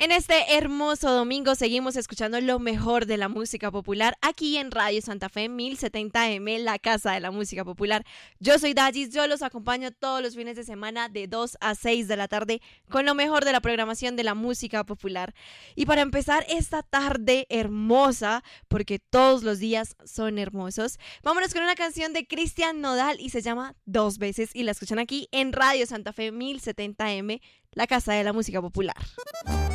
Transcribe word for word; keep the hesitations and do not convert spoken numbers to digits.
En este hermoso domingo seguimos escuchando lo mejor de la música popular aquí en Radio Santa Fe mil setenta eme, la casa de la música popular. Yo soy Dallis, yo los acompaño todos los fines de semana de dos a seis de la tarde con lo mejor de la programación de la música popular. Y para empezar esta tarde hermosa, porque todos los días son hermosos, vámonos con una canción de Cristian Nodal y se llama Dos Veces y la escuchan aquí en Radio Santa Fe mil setenta eme, la casa de la música popular.